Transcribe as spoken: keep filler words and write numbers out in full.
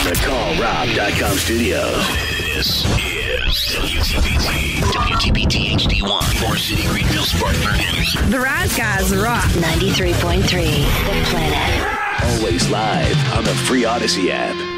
the Call Rob dot com studios. This is W T P T, W T P T H D one, Forest City, Greenville, Spartanburg. The Rise Guys rock. ninety-three point three, The Planet. Always live on the free Odyssey app.